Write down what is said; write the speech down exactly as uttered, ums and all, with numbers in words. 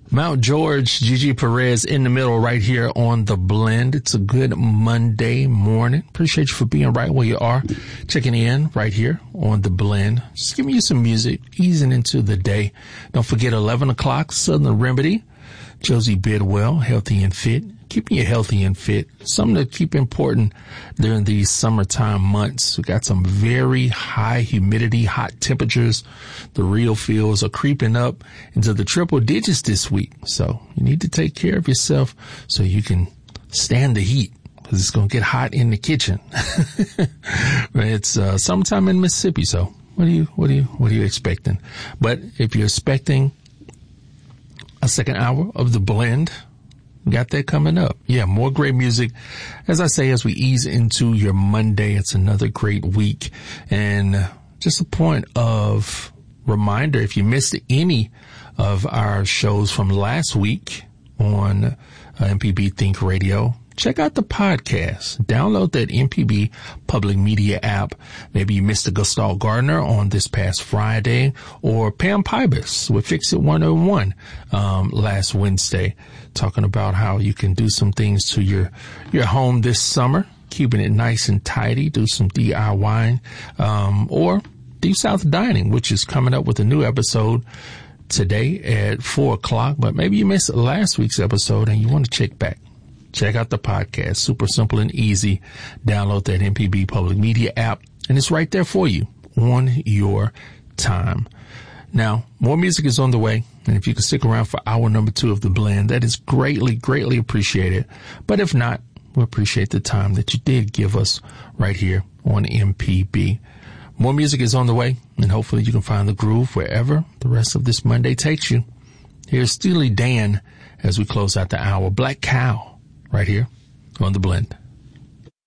Mount George, Gigi Perez in the middle right here on The Blend. It's a good Monday morning. Appreciate you for being right where you are, checking in right here on The Blend. Just giving you some music, easing into the day. Don't forget eleven o'clock, Southern Remedy. Josie Bidwell, Healthy and Fit. Keeping you healthy and fit. Something to keep important during these summertime months. We got some very high humidity, hot temperatures. The real feels are creeping up into the triple digits this week. So you need to take care of yourself so you can stand the heat, because it's going to get hot in the kitchen. It's uh, summertime in Mississippi. So what are you, what are you, what are you expecting? But if you're expecting a second hour of The Blend, got that coming up. Yeah, more great music. As I say, as we ease into your Monday, it's another great week. And just a point of reminder, if you missed any of our shows from last week on uh, M P B Think Radio, check out the podcast. Download that M P B Public Media app. Maybe you missed a Gustave Gardner on this past Friday, or Pam Pybus with Fix It one oh one um, last Wednesday, talking about how you can do some things to your your home this summer, keeping it nice and tidy. Do some D I Y, um, or Deep South Dining, which is coming up with a new episode today at four o'clock. But maybe you missed last week's episode and you want to check back. Check out the podcast. Super simple and easy. Download that M P B Public Media app, and it's right there for you on your time. Now, more music is on the way, and if you can stick around for hour number two of The Blend, that is greatly, greatly appreciated. But if not, we appreciate the time that you did give us right here on M P B. More music is on the way, and hopefully you can find the groove wherever the rest of this Monday takes you. Here's Steely Dan as we close out the hour. Black Cow, right here on The Blend.